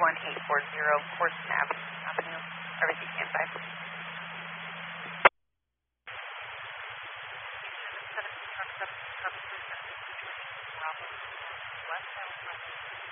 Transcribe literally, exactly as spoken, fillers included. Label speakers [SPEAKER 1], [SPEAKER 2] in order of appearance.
[SPEAKER 1] one eight four zero Portsmouth Avenue, Everything standby. Set up truck seven, truck three, Bravo, west,